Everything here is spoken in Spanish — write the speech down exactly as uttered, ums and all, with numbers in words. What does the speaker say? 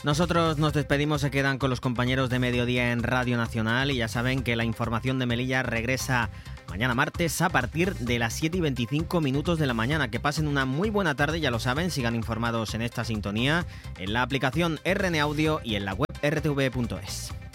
Nosotros nos despedimos, se quedan con los compañeros de Mediodía en Radio Nacional y ya saben que la información de Melilla regresa mañana martes a partir de las siete y veinticinco minutos de la mañana. Que pasen una muy buena tarde, ya lo saben, sigan informados en esta sintonía, en la aplicación R N Audio y en la web r t v punto es.